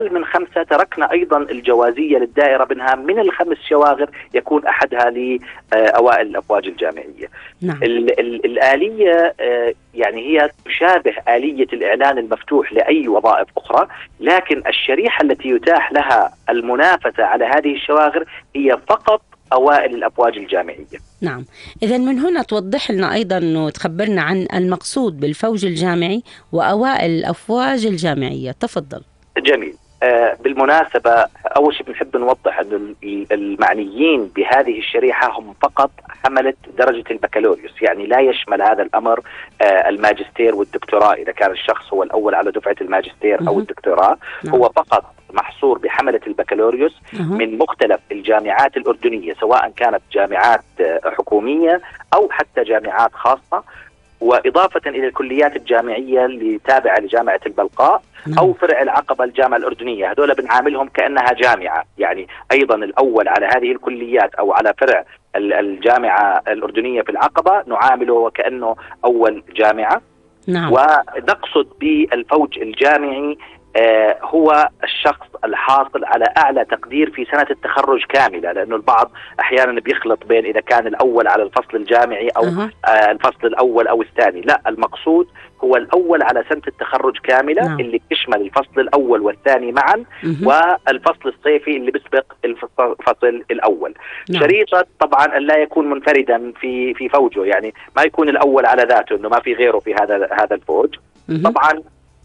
من 5 تركنا أيضا الجوازية للدائرة بأنها من ال5 شواغر يكون أحدها لأوائل الأفواج الجامعية. نعم. الآلية يعني هي تشابه آلية الإعلان المفتوح لأي وظائف أخرى، لكن الشريحة التي يتاح لها المنافسة على هذه الشواغر هي فقط أوائل الأفواج الجامعية. نعم. إذا من هنا توضح لنا أيضا وتخبرنا عن المقصود بالفوج الجامعي وأوائل الأفواج الجامعية. تفضل. جميل. بالمناسبة أول شيء بنحب نوضح أن المعنيين بهذه الشريحة هم فقط حملة درجة البكالوريوس، يعني لا يشمل هذا الأمر الماجستير والدكتوراه. إذا كان الشخص هو الأول على دفعة الماجستير أو الدكتوراه هو فقط محصور بحملة البكالوريوس من مختلف الجامعات الأردنية، سواء كانت جامعات حكومية أو حتى جامعات خاصة، وإضافة إلى الكليات الجامعية اللي تابعة لجامعة البلقاء أو فرع العقبة الجامعة الأردنية. هذول بنعاملهم كأنها جامعة، يعني أيضا الأول على هذه الكليات أو على فرع الجامعة الأردنية في العقبة نعامله وكأنه أول جامعة. نعم. ونقصد بالفوج الجامعي هو الشخص الحاصل على أعلى تقدير في سنة التخرج كاملة، لأنه البعض أحيانا بيخلط بين إذا كان الأول على الفصل الجامعي أو الفصل الأول أو الثاني. لا، المقصود هو الأول على سنة التخرج كاملة اللي بتشمل الفصل الأول والثاني معا والفصل الصيفي اللي بيسبق الفصل الأول. شريطة طبعا أن لا يكون منفردا في فوجه، يعني ما يكون الأول على ذاته أنه ما في غيره في هذا الفوج. طبعا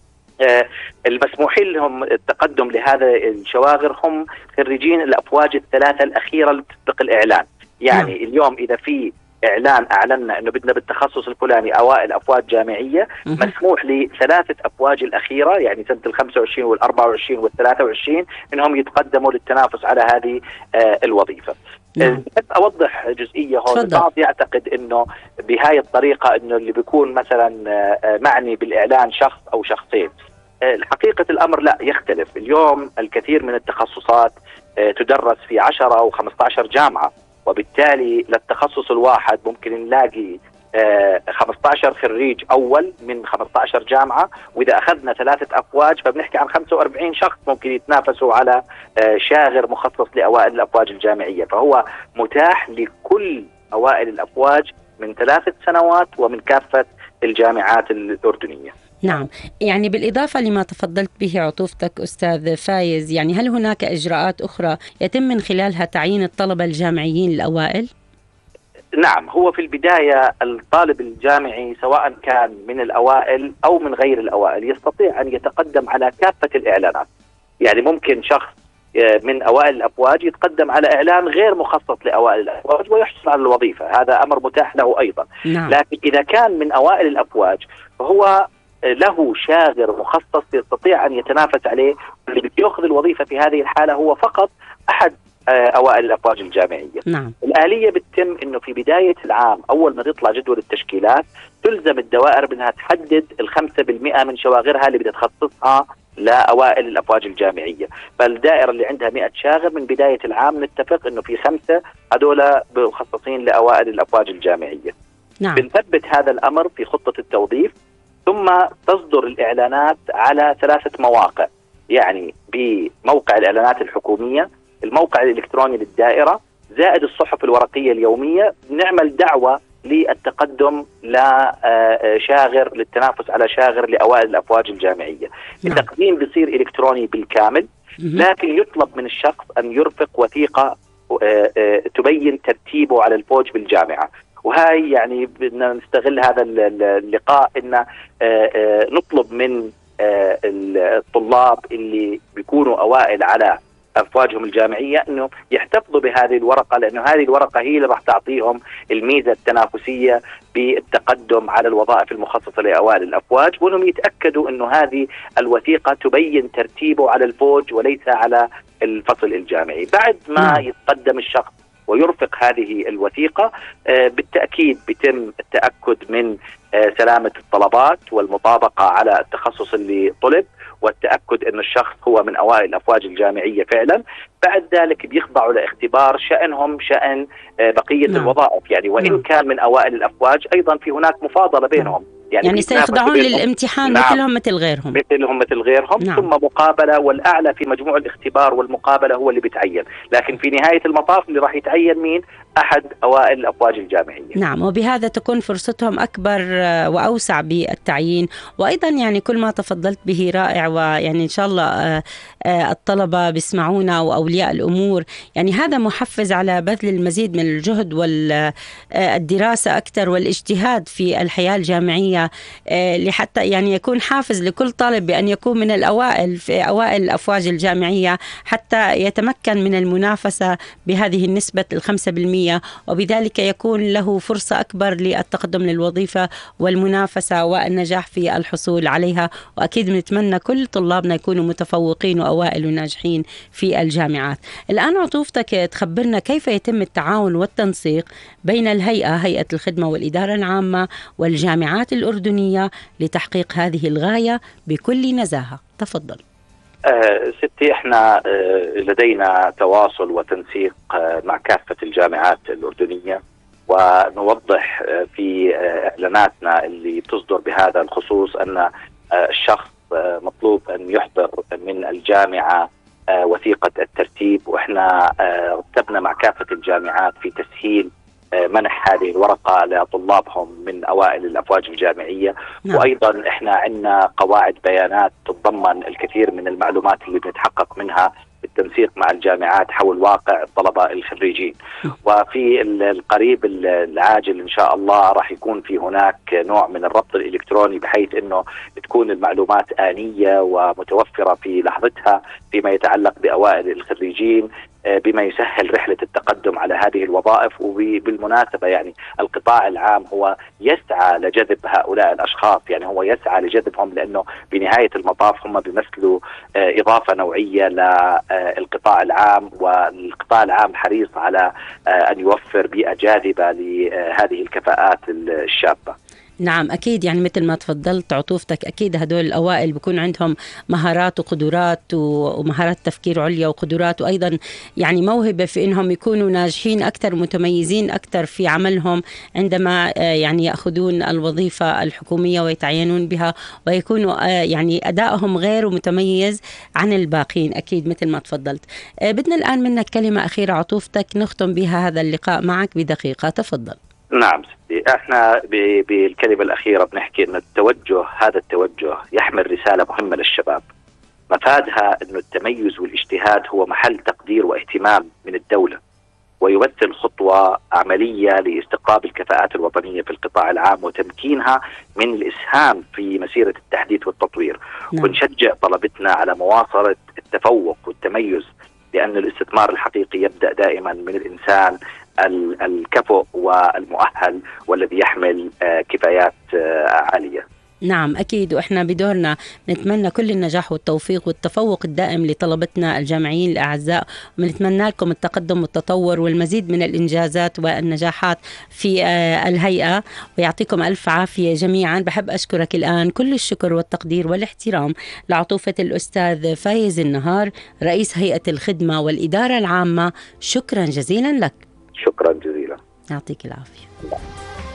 المسموحين لهم التقدم لهذا الشواغر هم خريجين الأفواج الثلاثة الأخيرة اللي تسبق الإعلان. يعني اليوم إذا في إعلان أعلنا أنه بدنا بالتخصص الفلاني أوائل أفواج جامعية، مسموح ل3 أفواج الأخيرة يعني سنة 25 وال24 وال23 أنهم يتقدموا للتنافس على هذه الوظيفة. بس أوضح جزئية هون. البعض يعتقد أنه بهاي الطريقة أنه اللي بيكون مثلا معني بالإعلان شخص أو شخصين. الحقيقة الأمر لا، يختلف. اليوم الكثير من التخصصات تدرس في 10 أو 15 جامعة، وبالتالي للتخصص الواحد ممكن نلاقي 15 خريج أول من 15 جامعة، وإذا أخذنا 3 أفواج فبنحكي عن 45 شخص ممكن يتنافسوا على شاغر مخصص لأوائل الأفواج الجامعية. فهو متاح لكل أوائل الأفواج من 3 سنوات ومن كافة الجامعات الأردنية. نعم. يعني بالإضافة لما تفضلت به عطوفتك أستاذ فايز، يعني هل هناك إجراءات أخرى يتم من خلالها تعيين الطلبة الجامعيين الأوائل؟ نعم. هو في البداية الطالب الجامعي سواء كان من الأوائل أو من غير الأوائل يستطيع أن يتقدم على كافة الإعلانات. يعني ممكن شخص من أوائل الأفواج يتقدم على إعلان غير مخصص لأوائل الأفواج ويحصل على الوظيفة، هذا أمر متاح له أيضا. نعم. لكن إذا كان من أوائل الأفواج فهو له شاغر مخصص يستطيع أن يتنافس عليه، اللي بيأخذ الوظيفة في هذه الحالة هو فقط أحد أوائل الأفواج الجامعية. نعم. الآلية بتتم أنه في بداية العام أول ما تطلع جدول التشكيلات تلزم الدوائر بأنها تحدد 5% من شواغرها اللي بدها تخصصها لأوائل الأفواج الجامعية. فالدائرة اللي عندها 100 شاغر من بداية العام نتفق أنه في 5 هذول مخصصين لأوائل الأفواج الجامعية. نعم. بنثبت هذا الأمر في خطة التوظيف، ثم تصدر الإعلانات على 3 مواقع، يعني بموقع الإعلانات الحكومية، الموقع الإلكتروني للدائرة، زائد الصحف الورقية اليومية. نعمل دعوة للتقدم لشاغر للتنافس على شاغر لأوائل الأفواج الجامعية. التقديم بيصير إلكتروني بالكامل، لكن يطلب من الشخص أن يرفق وثيقة تبين ترتيبه على الفوج بالجامعة. وهاي يعني بدنا نستغل هذا اللقاء إن نطلب من الطلاب اللي بيكونوا أوائل على أفواجهم الجامعية أنه يحتفظوا بهذه الورقة، لأنه هذه الورقة هي اللي راح تعطيهم الميزة التنافسية بالتقدم على الوظائف المخصصة لأوائل الأفواج، وأنهم يتأكدوا أنه هذه الوثيقة تبين ترتيبه على الفوج وليس على الفصل الجامعي. بعد ما يتقدم الشخص ويرفق هذه الوثيقة بالتأكيد بيتم التأكد من سلامة الطلبات والمطابقة على التخصص اللي طلب، والتأكد أن الشخص هو من أوائل الأفواج الجامعية فعلا. بعد ذلك بيخضعوا لاختبار شأنهم شأن بقية الوظائف، يعني وإن كان من أوائل الأفواج أيضا في هناك مفاضلة بينهم. يعني سيخضعون للامتحان. نعم. مثلهم مثل غيرهم. نعم. ثم مقابلة، والأعلى في مجموع الاختبار والمقابلة هو اللي بيتعين، لكن في نهاية المطاف اللي راح يتعين مين؟ أحد أوائل الأفواج الجامعية. نعم، وبهذا تكون فرصتهم أكبر وأوسع بالتعيين. وأيضا يعني كل ما تفضلت به رائع، ويعني إن شاء الله الطلبة بيسمعونا وأولياء الأمور، يعني هذا محفز على بذل المزيد من الجهد والدراسة أكثر والاجتهاد في الحياة الجامعية، لحتى يعني يكون حافز لكل طالب بأن يكون من الأوائل في أوائل الأفواج الجامعية، حتى يتمكن من المنافسة بهذه النسبة 5%، وبذلك يكون له فرصة أكبر للتقدم للوظيفة والمنافسة والنجاح في الحصول عليها. وأكيد نتمنى كل طلابنا يكونوا متفوقين وأوائل وناجحين في الجامعات. الآن عطوفتك تخبرنا كيف يتم التعاون والتنسيق بين هيئة الخدمة والإدارة العامة والجامعات الأردنية لتحقيق هذه الغاية بكل نزاهة. تفضل. ستي، احنا لدينا تواصل وتنسيق مع كافة الجامعات الأردنية، ونوضح في إعلاناتنا اللي تصدر بهذا الخصوص أن الشخص مطلوب أن يحضر من الجامعة وثيقة الترتيب، وإحنا رتبنا مع كافة الجامعات في تسهيل منح هذه الورقة لطلابهم من أوائل الأفواج الجامعية. نعم. وأيضا إحنا عندنا قواعد بيانات تتضمن الكثير من المعلومات اللي بنتحقق منها بالتنسيق مع الجامعات حول واقع الطلبة الخريجين. وفي القريب العاجل إن شاء الله راح يكون في هناك نوع من الربط الإلكتروني، بحيث أنه تكون المعلومات آنية ومتوفرة في لحظتها فيما يتعلق بأوائل الخريجين، بما يسهل رحلة التقدم على هذه الوظائف. وبالمناسبة يعني القطاع العام هو يسعى لجذب هؤلاء الأشخاص، يعني هو يسعى لجذبهم، لأنه بنهاية المطاف هم بيمثلوا إضافة نوعية للقطاع العام، والقطاع العام حريص على أن يوفر بيئة جاذبة لهذه الكفاءات الشابة. نعم أكيد، يعني مثل ما تفضلت عطوفتك، أكيد هدول الأوائل بيكون عندهم مهارات وقدرات ومهارات تفكير عليا وقدرات، وأيضا يعني موهبة في إنهم يكونوا ناجحين أكثر، متميزين أكثر في عملهم عندما يعني يأخذون الوظيفة الحكومية ويتعينون بها، ويكونوا يعني أدائهم غير ومتميز عن الباقين. أكيد مثل ما تفضلت. بدنا الآن منك كلمة أخيرة عطوفتك نختم بها هذا اللقاء معك بدقيقة. تفضل. نعم ستي، احنا بالكلمة الأخيرة بنحكي أن هذا التوجه يحمل رسالة مهمة للشباب، مفادها أن التميز والاجتهاد هو محل تقدير واهتمام من الدولة، ويمثل خطوة عملية لاستقطاب الكفاءات الوطنية في القطاع العام وتمكينها من الإسهام في مسيرة التحديث والتطوير. ونشجع طلبتنا على مواصلة التفوق والتميز، لأن الاستثمار الحقيقي يبدأ دائما من الإنسان الكفؤ والمؤهل والذي يحمل كفايات عالية. نعم أكيد، وإحنا بدورنا نتمنى كل النجاح والتوفيق والتفوق الدائم لطلبتنا الجامعيين الأعزاء، ونتمنى لكم التقدم والتطور والمزيد من الإنجازات والنجاحات في الهيئة، ويعطيكم ألف عافية جميعا. بحب أشكرك الآن كل الشكر والتقدير والاحترام لعطوفة الأستاذ فايز النهار، رئيس هيئة الخدمة والإدارة العامة. شكرا جزيلا لك. شكرا جزيلا. يعطيك العافية.